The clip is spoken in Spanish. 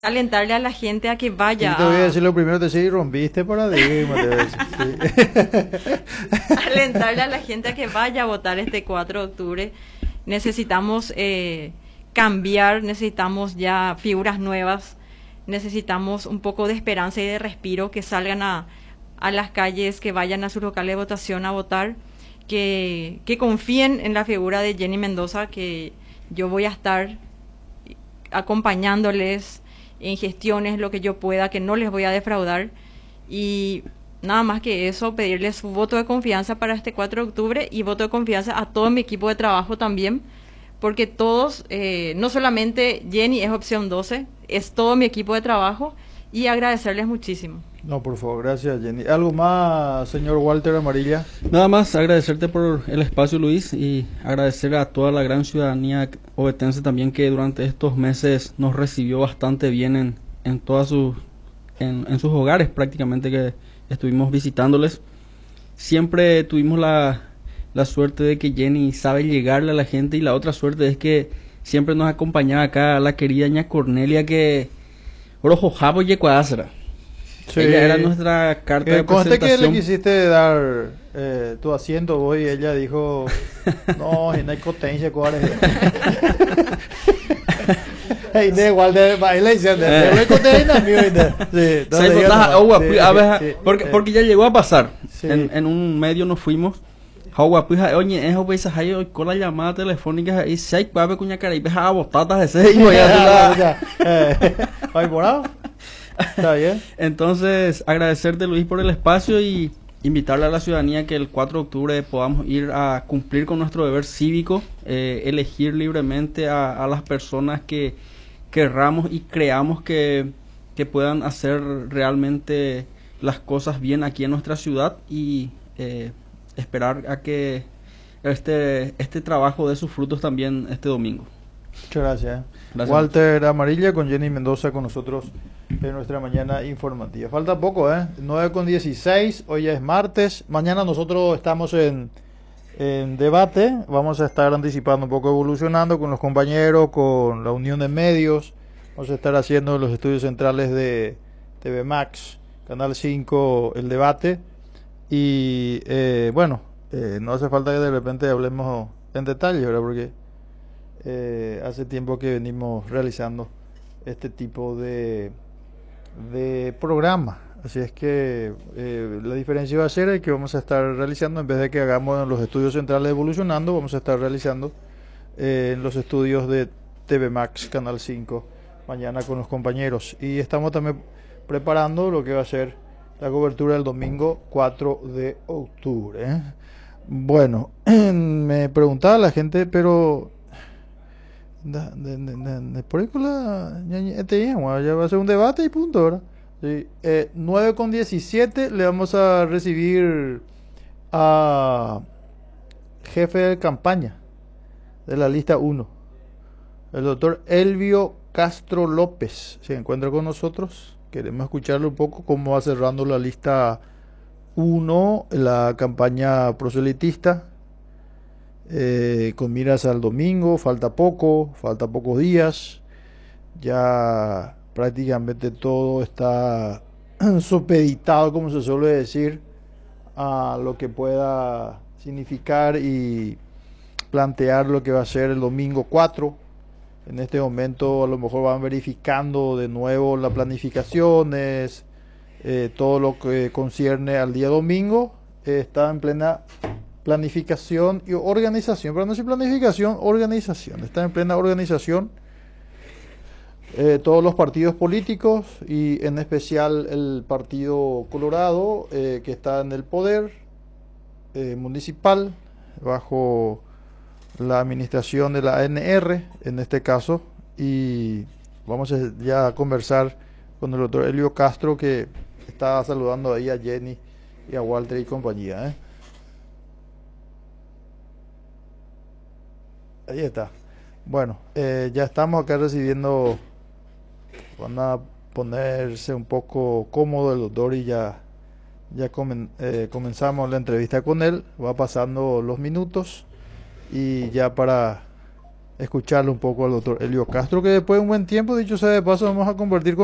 Alentarle a la gente a que vaya Y te voy a decir lo primero, te decir, rompiste paradigma, te voy a decir, sí. alentarle a la gente a que vaya a votar este 4 de octubre. Necesitamos cambiar, necesitamos ya figuras nuevas, necesitamos un poco de esperanza y de respiro, que salgan a las calles, que vayan a su local de votación a votar, que confíen en la figura de Jenny Mendoza, que yo voy a estar acompañándoles en gestiones, lo que yo pueda, que no les voy a defraudar. Y nada más que eso, pedirles su voto de confianza para este 4 de octubre y voto de confianza a todo mi equipo de trabajo también, porque todos, no solamente Jenny es opción 12, es todo mi equipo de trabajo, y agradecerles muchísimo. No, por favor, gracias, Jenny. ¿Algo más, señor Walter Amarilla? Nada más agradecerte por el espacio, Luis, y agradecer a toda la gran ciudadanía ovetense también, que durante estos meses nos recibió bastante bien en todas en sus hogares, prácticamente, que estuvimos visitándoles. Siempre tuvimos la suerte de que Jenny sabe llegarle a la gente, y la otra suerte es que siempre nos acompañaba acá la querida ña Cornelia, que Orojo Jabo Yecuadásera. Sí. Ella era nuestra carta de Conste que presentación. le quisiste dar tu asiento vos y ella dijo, no, y no hay potencia, ¿cuál es? Hey, de igual de baile, no hay potencia, amigo. Sí, no, Sí, sí, porque ya llegó a pasar. Sí. En un medio nos fuimos. Oye, eso pues ahí con la llamada telefónica ahí se va a cuña cara y ves a botatas ese y voy a ay, morado. Está bien. Entonces, agradecerte, Luis, por el espacio, y invitarle a la ciudadanía que el 4 de octubre podamos ir a cumplir con nuestro deber cívico, elegir libremente a las personas que querramos y creamos que puedan hacer realmente las cosas bien aquí en nuestra ciudad, y esperar a que este trabajo dé sus frutos también este domingo. Muchas gracias. Gracias. Walter Amarilla con Jenny Mendoza con nosotros en nuestra mañana informativa. Falta poco, 9:16, hoy ya es martes. Mañana nosotros estamos en debate. Vamos a estar anticipando un poco, evolucionando con los compañeros, con la unión de medios. Vamos a estar haciendo los estudios centrales de TV Max, Canal 5, el debate. Y no hace falta que de repente hablemos en detalle, ¿verdad? Porque hace tiempo que venimos realizando este tipo de programa. Así es que la diferencia va a ser que vamos a estar realizando, en vez de que hagamos en los estudios centrales evolucionando, vamos a estar realizando en los estudios de TV Max, Canal 5, mañana con los compañeros. Y estamos también preparando lo que va a ser la cobertura del domingo 4 de octubre. Bueno, me preguntaba la gente, pero por ahí con ya va a ser un debate y punto, ¿verdad? Sí. 9:17 le vamos a recibir a jefe de campaña de la lista 1, el doctor Elvio Castro López. Se encuentra con nosotros. Queremos escucharle un poco cómo va cerrando la lista 1, la campaña proselitista, con miras al domingo. Falta pocos días. Ya prácticamente todo está supeditado, como se suele decir, a lo que pueda significar y plantear lo que va a ser el domingo 4. En este momento a lo mejor van verificando de nuevo las planificaciones, todo lo que concierne al día domingo. Está en plena planificación y organización, pero no es planificación, organización. Está en plena organización todos los partidos políticos, y en especial el Partido Colorado, que está en el poder municipal bajo la administración de la ANR en este caso. Y vamos ya a conversar con el doctor Elvio Castro, que está saludando ahí a Jenny y a Walter y compañía. Ahí está. Bueno, ya estamos acá recibiendo. Van a ponerse un poco cómodo el doctor y ya comenzamos la entrevista con él. Va pasando los minutos y ya para escucharle un poco al doctor Elio Castro, que después de un buen tiempo, dicho sea de paso, vamos a compartir con